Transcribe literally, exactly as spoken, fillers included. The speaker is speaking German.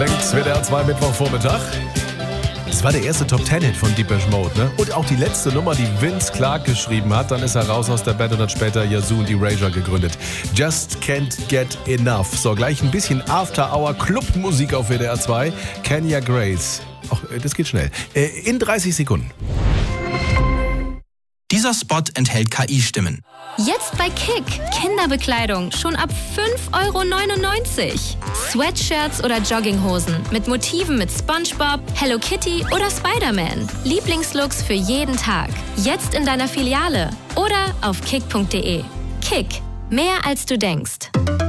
klingt W D R zwei Mittwochvormittag. Das war der erste Top-Ten-Hit von Depeche Mode, ne? Und auch die letzte Nummer, die Vince Clarke geschrieben hat. Dann ist er raus aus der Band und hat später Yazoo und Erasure gegründet. Just Can't Get Enough. So, gleich ein bisschen After-Hour-Club-Musik auf W D R zwei. Kenya Grace. Ach, das geht schnell. In dreißig Sekunden. Dieser Spot enthält K I-Stimmen. Jetzt bei Kick. Kinderbekleidung schon ab fünf Euro neunundneunzig. Sweatshirts oder Jogginghosen mit Motiven mit SpongeBob, Hello Kitty oder Spider-Man. Lieblingslooks für jeden Tag. Jetzt in deiner Filiale oder auf kick punkt de. Kick. Mehr als du denkst.